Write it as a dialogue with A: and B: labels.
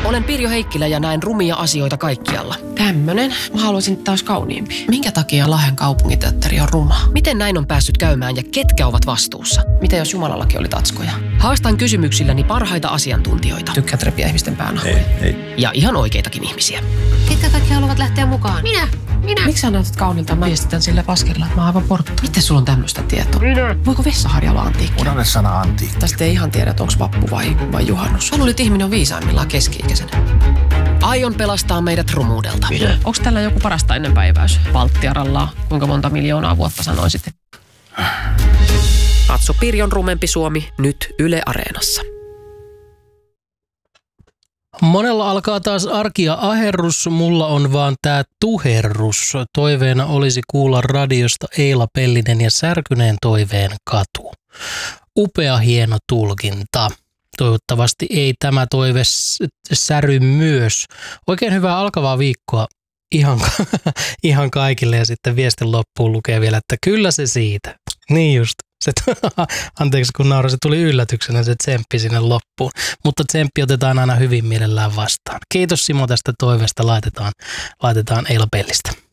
A: Olen Pirjo Heikkilä ja näen rumia asioita kaikkialla.
B: Tämmönen. Mä haluaisin taas kauniimpi. Minkä takia Lahden kaupunginteatteri on ruma?
A: Miten näin on päässyt käymään ja ketkä ovat vastuussa?
B: Mitä jos Jumalallakin oli tatskoja?
A: Haastan kysymyksilläni parhaita asiantuntijoita.
B: Tykkäät repiä ihmisten päänahoja?
C: Ei.
A: Ja ihan oikeitakin ihmisiä.
D: Ketkä kaikki haluavat lähteä mukaan? Minä.
B: Miksi sä näytät kaunilta? Mä viestitän sillä paskella. Mä oon aivan portta. Miten sulla on tämmöistä tietoa? Voiko vessaharja olla antiikki?
C: Unohda sana antiikki.
B: Tästä ei ihan tiedä, onko vappu vai juhannus. Mä luulin, että ihminen on viisaimmillaan keski-ikäisenä.
A: Aion pelastaa meidät rumuudelta.
B: Onko tällä joku parasta ennenpäiväys? Valttiaralla kuinka monta miljoonaa vuotta sanoisit?
A: Katso Pirjon rumempi Suomi nyt Yle Areenassa.
E: Monella alkaa taas arki ja aherrus, mulla on vaan tää tuherrus. Toiveena olisi kuulla radiosta Eila Pellinen ja Särkyneen toiveen katu. Upea hieno tulkinta. Toivottavasti ei tämä toive säry myös. Oikein hyvää alkavaa viikkoa ihan kaikille ja sitten viestin loppuun lukee vielä, että kyllä se siitä. Niin just. Anteeksi kun nauroin, se tuli yllätyksenä se tsemppi sinne loppuun. Mutta tsemppi otetaan aina hyvin mielellään vastaan. Kiitos Simo tästä toiveesta, laitetaan Eila Pellistä.